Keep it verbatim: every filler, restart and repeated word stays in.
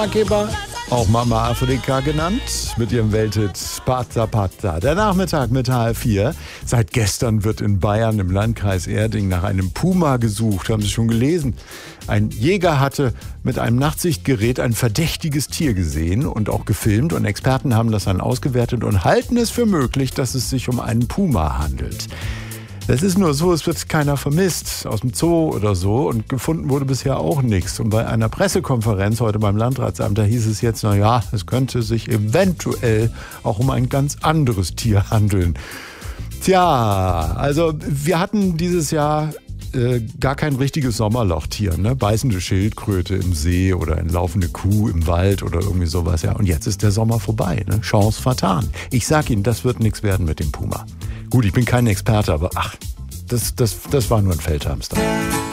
Geber, auch Mama Afrika genannt, mit ihrem Welthit Pata Pata. Der Nachmittag mit H F vier. Seit gestern wird in Bayern im Landkreis Erding nach einem Puma gesucht. Haben Sie schon gelesen? Ein Jäger hatte mit einem Nachtsichtgerät ein verdächtiges Tier gesehen und auch gefilmt. Und Experten haben das dann ausgewertet und halten es für möglich, dass es sich um einen Puma handelt. Es ist nur so, es wird keiner vermisst aus dem Zoo oder so und gefunden wurde bisher auch nichts. Und bei einer Pressekonferenz heute beim Landratsamt, da hieß es jetzt, na ja, es könnte sich eventuell auch um ein ganz anderes Tier handeln. Tja, also wir hatten dieses Jahr äh, gar kein richtiges Sommerlochtier, ne? Beißende Schildkröte im See oder eine laufende Kuh im Wald oder irgendwie sowas. Ja. Und jetzt ist der Sommer vorbei, ne? Chance vertan. Ich sag Ihnen, das wird nichts werden mit dem Puma. Gut, ich bin kein Experte, aber ach, das, das, das war nur ein Feldhamster.